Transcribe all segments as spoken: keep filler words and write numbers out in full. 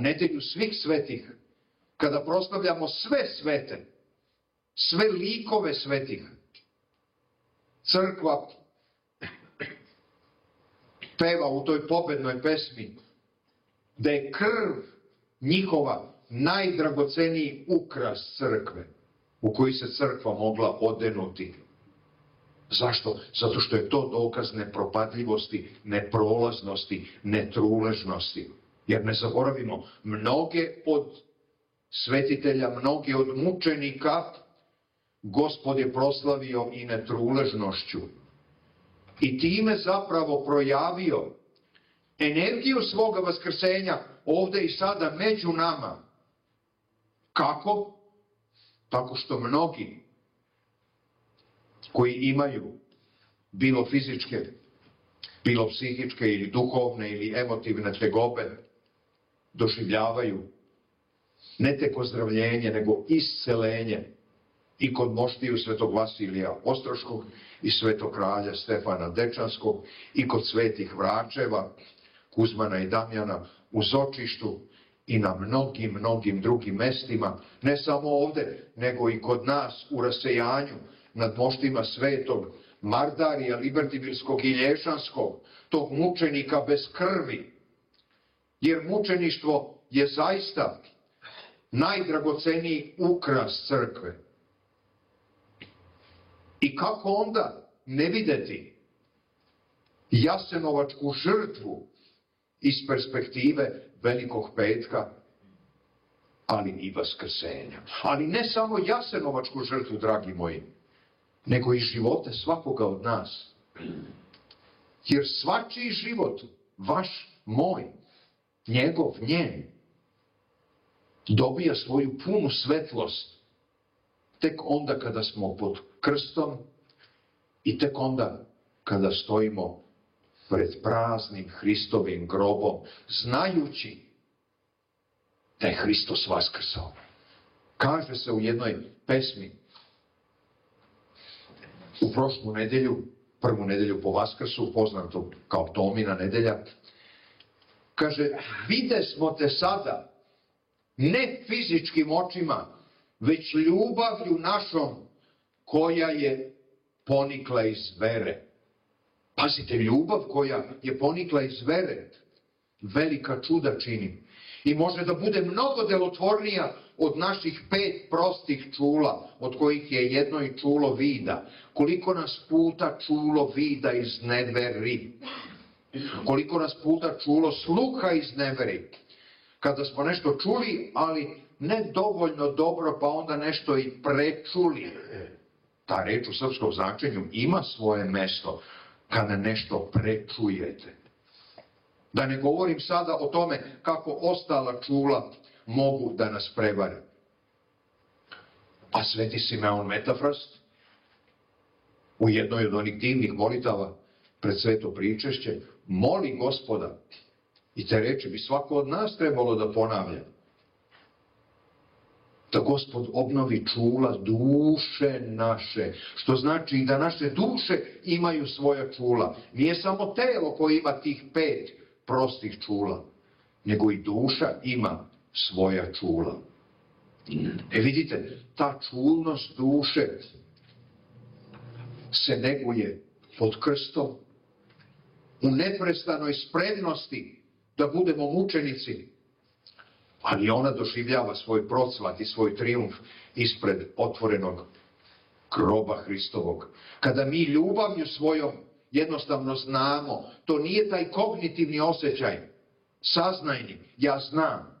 nedelju svih svetih, kada proslavljamo sve svete, sve likove svetih, crkva peva u toj pobednoj pesmi da je krv njihova najdragoceniji ukras crkve u koji se crkva mogla odenuti. Zašto? Zato što je to dokaz nepropadljivosti, neprolaznosti, netruležnosti. Jer ne zaboravimo, mnoge od svetitelja, mnoge od mučenika Gospod je proslavio i netruležnošću. I time zapravo projavio energiju svoga vaskrsenja ovde i sada među nama. Kako? Tako što mnogi koji imaju bilo fizičke, bilo psihičke ili duhovne ili emotivne tegobe, doživljavaju ne tek ozdravljenje, nego iscelenje i kod moštiju svetog Vasilija Ostroškog i svetog kralja Stefana Dečanskog i kod svetih Vračeva, Kuzmana i Damjana u Zočištu i na mnogim, mnogim drugim mestima, ne samo ovde, nego i kod nas u rasejanju nad moštima svetog Mardarija, Libertibilskog i Lješanskog, tog mučenika bez krvi. Jer mučeništvo je zaista najdragoceniji ukras crkve. I kako onda ne videti jasenovačku žrtvu iz perspektive Velikog petka, ali i vaskrsenja. Ali ne samo jasenovačku žrtvu, dragi moji, nego i živote svakoga od nas. Jer svačiji život, vaš, moj, njegov, njen, dobija svoju punu svetlost tek onda kada smo pod krstom i tek onda kada stojimo pred praznim Hristovim grobom, znajući da je Hristos vaskrsao. Kaže se u jednoj pesmi u prošlu nedelju, prvu nedelju po Vaskrsu, poznato kao Tomina nedelja, kaže, vide smo te sada, ne fizičkim očima, već ljubavlju našom, koja je ponikla iz vere. Pazite, ljubav koja je ponikla iz vere, velika čuda čini. I može da bude mnogo delotvornija od naših pet prostih čula, od kojih je jedno i čulo vida. Koliko nas puta čulo vida izneveri. Koliko nas puta čulo sluha izneveri. Kada smo nešto čuli, ali ne dovoljno dobro, pa onda nešto i prečuli. Ta reč u srpskom značenju ima svoje mesto kada nešto prečujete. Da ne govorim sada o tome kako ostala čula mogu da nas prevare. A sveti Simeon Metafrast u jednoj od onih divnih molitava pred sveto pričešće moli Gospoda, i te reči bi svako od nas trebalo da ponavlja, da Gospod obnovi čula duše naše, što znači da naše duše imaju svoja čula. Nije samo telo koje ima tih pet prostih čula, nego i duša ima svoja čula. E vidite, ta čulnost duše se neguje pod krstom u neprestanoj spremnosti da budemo mučenici, ali ona doživljava svoj procvat i svoj trijumf ispred otvorenog groba Hristovog. Kada mi ljubavlju svojom jednostavno znamo, to nije taj kognitivni osjećaj, saznajni, ja znam.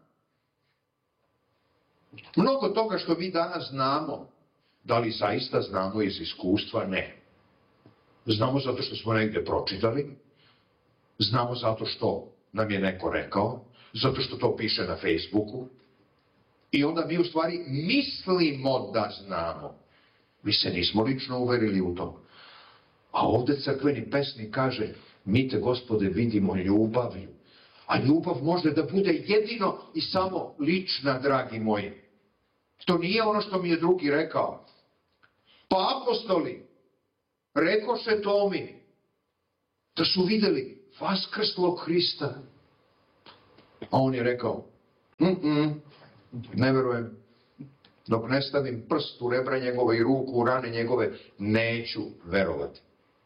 Mnogo toga što mi danas znamo, da li zaista znamo iz iskustva? Ne. Znamo zato što smo negde pročitali, znamo zato što nam je neko rekao, zato što to piše na Facebooku, i onda mi u stvari mislimo da znamo. Mi se nismo lično uverili u to. A ovde crkveni pesnik kaže, mi te, Gospode, vidimo ljubavlju. A ljubav može da bude jedino i samo lična, dragi moji. To nije ono što mi je drugi rekao. Pa apostoli rekoše Tomi da su videli vaskrslog Hrista. A on je rekao, Mm-mm, ne verujem. Dok ne stavim prst u rebra njegove i ruku u rane njegove, neću verovati.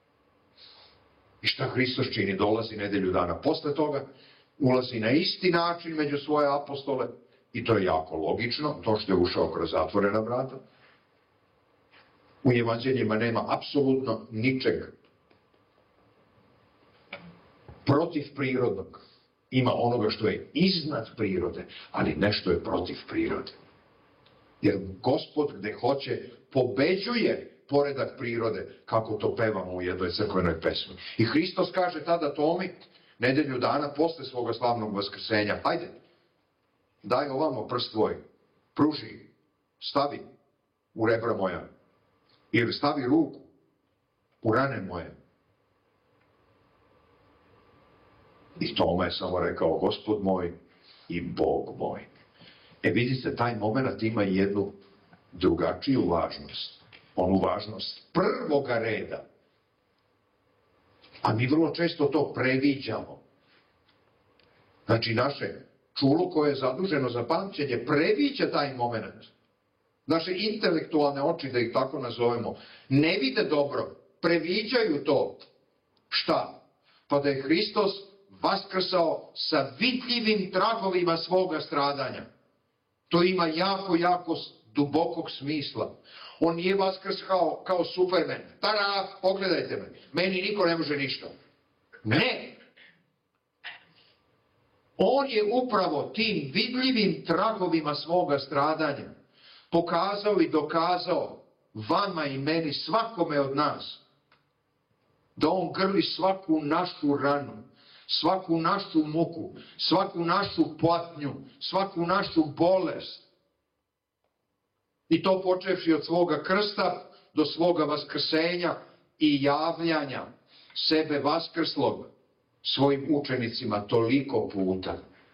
I šta Hristos čini? Dolazi nedelju dana posle toga, ulazi na isti način među svoje apostole, i to je jako logično, to što je ušao kroz zatvorena vrata. U evanđeljima nema apsolutno ničeg protiv prirodnog. Ima onoga što je iznad prirode, ali nešto je protiv prirode. Jer Gospod gde hoće pobeđuje poredak prirode, kako to pevamo u jednoj crkvenoj pesmi. I Hristos kaže tada Tomi, nedelju dana posle svoga slavnog vaskrsenja, hajde, daj ovamo prst tvoj, pruži, stavi u rebra moja, ili stavi ruku u rane moje. I Toma je samo rekao, Gospod moj i Bog moj. E vidite, taj moment ima jednu drugačiju važnost. Onu važnost prvoga reda. A mi vrlo često to previđamo. Znači, naše čulo koje je zaduženo za pamćenje previđa taj moment. Naše intelektualne oči, da ih tako nazovemo, ne vide dobro, previđaju to. Šta? Pa da je Hristos vaskrsao sa vidljivim tragovima svoga stradanja. To ima jako, jako dubokog smisla. On nije vaskrskao kao Superman. Tada, pogledajte me, meni niko ne može ništa. Ne! On je upravo tim vidljivim tragovima svoga stradanja pokazao i dokazao vama i meni, svakome od nas, da on grli svaku našu ranu, svaku našu muku, svaku našu patnju, svaku našu bolest. I to počevši od svoga krsta do svoga vaskrsenja i javljanja sebe vaskrslog svojim učenicima toliko puta.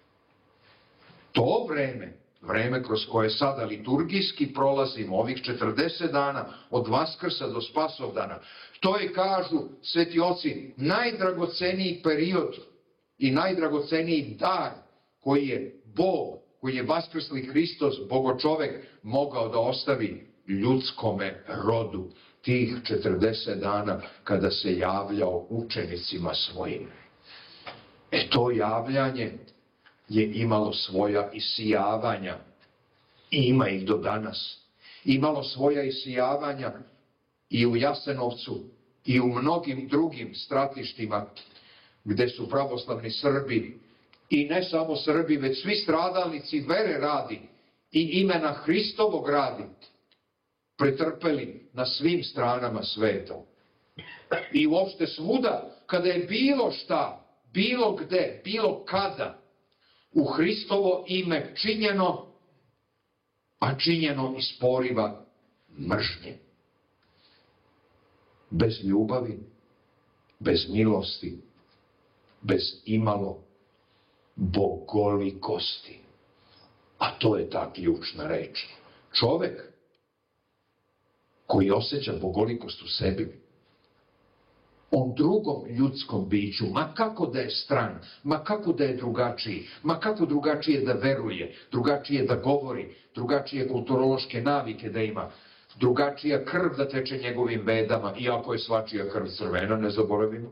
To vreme, vreme kroz koje sada liturgijski prolazimo, ovih četrdeset dana, od Vaskrsa do Spasovdana, to je, kažu sveti oci, najdragoceniji period i najdragoceniji dar koji je Bog, koji je vaskrsli Hristos, Bogočovek, mogao da ostavi ljudskome rodu tih četrdeset dana kada se javljao učenicima svojim. E to javljanje je imalo svoja isijavanja i ima ih do danas. Imalo svoja isijavanja i u Jasenovcu i u mnogim drugim stratištima gde su pravoslavni Srbi, i ne samo Srbi, već svi stradalnici vere radi i imena Hristovog radi, pretrpeli na svim stranama sveta. I uopšte svuda, kada je bilo šta, bilo gde, bilo kada, u Hristovo ime činjeno, a činjeno iz poriva mržnje. Bez ljubavi, bez milosti, bez imalo bogolikosti. A to je ta ključna reč. Čovek koji osjeća bogolikost u sebi, on drugom ljudskom biću, ma kako da je stran, ma kako da je drugačiji, ma kako drugačije da veruje, drugačije da govori, drugačije kulturološke navike da ima, drugačija krv da teče njegovim vedama, iako je svačija krv crvena, ne zaboravimo.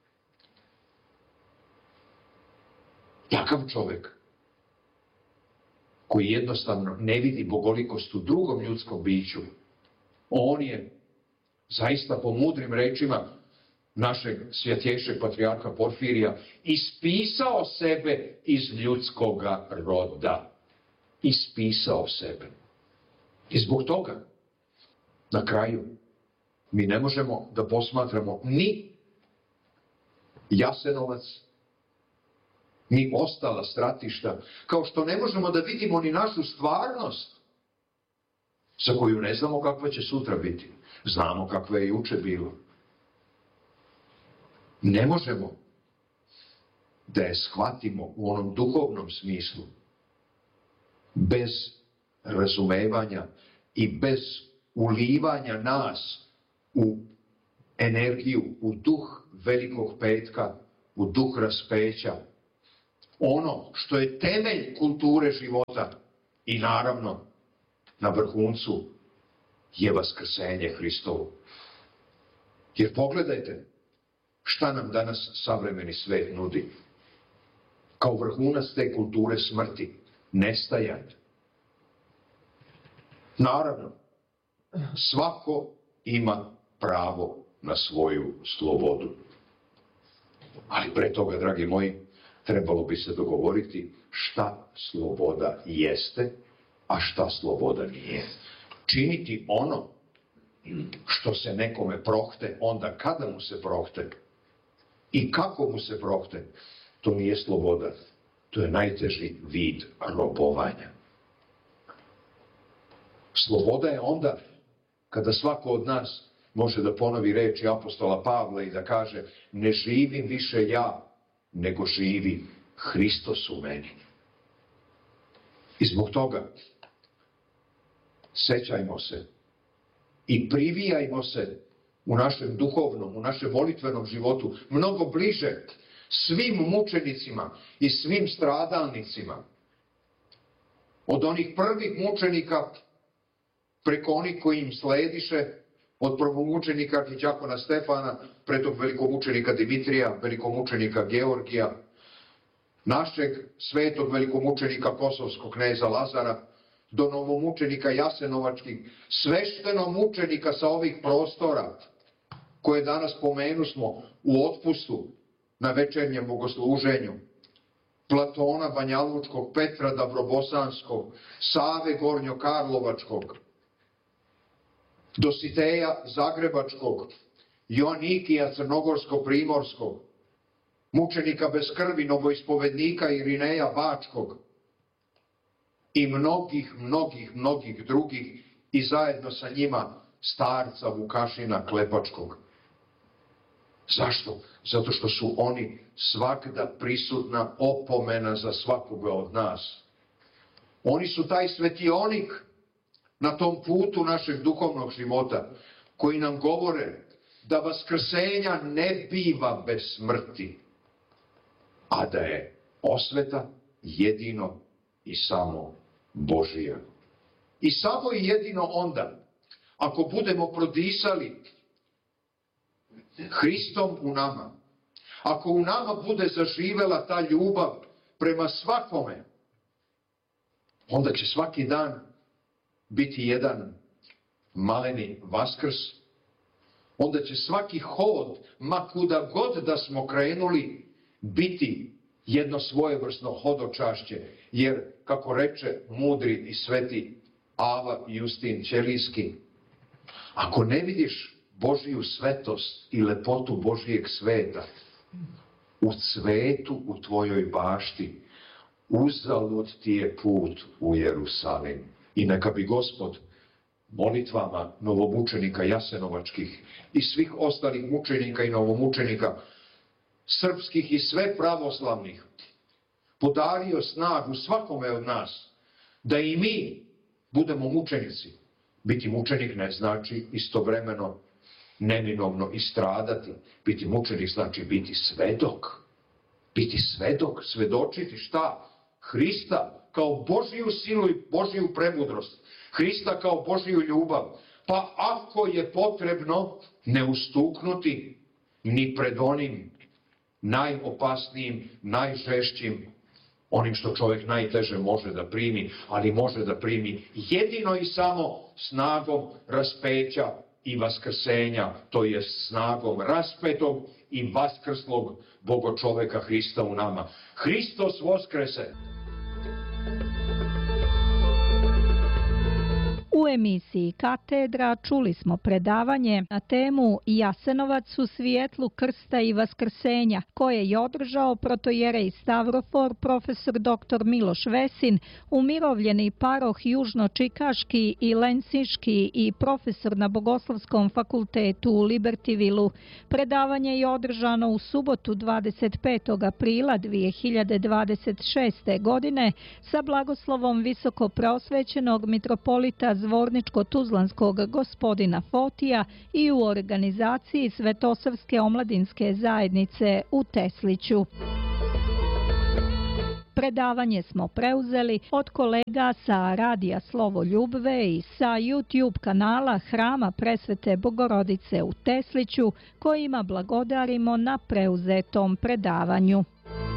Takav čovek, koji jednostavno ne vidi bogolikost u drugom ljudskom biću, on je, zaista po mudrim rečima našeg svjetjejšeg patrijarha Porfirija, ispisao sebe iz ljudskoga roda. Ispisao sebe. I zbog toga, na kraju, mi ne možemo da posmatramo ni Jasenovac, ni ostala stratišta, kao što ne možemo da vidimo ni našu stvarnost, za koju ne znamo kakva će sutra biti. Znamo kakva je juče bilo. Ne možemo da je shvatimo u onom duhovnom smislu bez razumevanja i bez ulivanja nas u energiju, u duh Velikog petka, u duh raspeća, ono što je temelj kulture života i naravno na vrhuncu je vaskrsenje Hristovo. Jer pogledajte šta nam danas savremeni svet nudi. Kao vrhunac te kulture smrti, nestajanja. Naravno, svako ima pravo na svoju slobodu. Ali pre toga, dragi moji, trebalo bi se dogovoriti šta sloboda jeste, a šta sloboda nije. Činiti ono što se nekome prohte, onda kada mu se prohte i kako mu se prohte, to nije sloboda. To je najteži vid robovanja. Sloboda je onda kada svako od nas može da ponovi reči apostola Pavla i da kaže: ne živim više ja, nego živi Hristos u meni. I zbog toga sećajmo se i privijajmo se u našem duhovnom, u našem molitvenom životu mnogo bliže svim mučenicima i svim stradalnicima. Od onih prvih mučenika preko onih koji im slediše, od prvomučenika arhiđakona Stefana, pretog velikomučenika Dimitrija, velikomučenika Georgija, našeg svetog velikomučenika kosovskog kneza Lazara, do novomučenika Jasenovačkih, sveštenomučenika sa ovih prostora, koje danas pomenusmo u otpustu na večernjem bogosluženju, Platona Banjalučkog, Petra Davrobosanskog, Save Gornjokarlovačkog, Dositeja Zagrebačkog, Joanikija Crnogorsko-Primorskog, mučenika bez krvi, novoispovednika Irineja Bačkog i mnogih, mnogih, mnogih drugih, i zajedno sa njima starca Vukašina Klepačkog. Zašto? Zato što su oni svakda prisutna opomena za svakoga od nas. Oni su taj svetionik na tom putu našeg duhovnog života, koji nam govore da vaskrsenja ne biva bez smrti, a da je osveta jedino i samo Božija. I samo i jedino onda, ako budemo prodisali Hristom u nama, ako u nama bude zaživela ta ljubav prema svakome, onda će svaki dan biti jedan maleni Vaskrs, onda će svaki hod, ma kuda god da smo krenuli, biti jedno svojevrsno hodočašće, jer, kako reče mudri i sveti Ava Justin Ćelijski, ako ne vidiš Božiju svetost i lepotu Božijeg sveta u cvetu u tvojoj bašti, uzalud ti je put u Jerusalim. I neka bi Gospod molitvama novomučenika Jasenovačkih i svih ostalih mučenika i novomučenika srpskih i sve pravoslavnih podario snagu svakome od nas da i mi budemo mučenici. Biti mučenik ne znači istovremeno neminovno i stradati. Biti mučenik znači biti svedok. Biti svedok, svedočiti šta? Hrista kao Božiju silu i Božiju premudrost. Hrista kao Božiju ljubav. Pa ako je potrebno, ne ustuknuti ni pred onim najopasnijim, najžešćim, onim što čovjek najteže može da primi, ali može da primi jedino i samo snagom raspeća i vaskrsenja, to je snagom raspetog i vaskrslog Bogočoveka Hrista u nama. Hristos voskrese! U emisiji Katedra čuli smo predavanje na temu Jasenovac u svijetlu krsta i vaskrsenja, koje je održao protojerej Stavrofor profesor doktor Miloš Vesin, umirovljeni paroh Južno-Čikaški i Lensinški i profesor na Bogoslovskom fakultetu u Libertyvilu. Predavanje je održano u subotu dvadeset petog aprila dvije hiljade dvadeset šeste. godine sa blagoslovom visoko preosvećenog mitropolita Zvorničko-Tuzlanskog gospodina Fotija i u organizaciji Svetosavske omladinske zajednice u Tesliću. Predavanje smo preuzeli od kolega sa Radija Slovo Ljubve i sa YouTube kanala Hrama Presvete Bogorodice u Tesliću, kojima blagodarimo na preuzetom predavanju.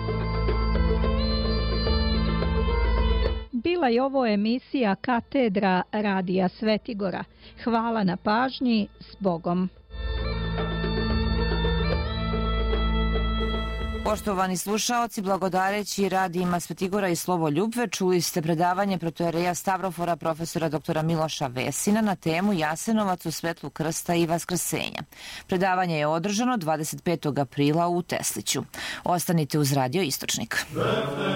Bila je ovo emisija Katedra Radija Svetigora. Hvala na pažnji, s Bogom. Poštovani slušaoci, blagodareći Radijima Svetigora i Slovo Ljubve, čuli ste predavanje protojereja Stavrofora profesora doktora Miloša Vesina na temu Jasenovac u svetlu krsta i vaskrsenja. Predavanje je održano dvadeset petog aprila u Tesliću. Ostanite uz Radio Istočnik.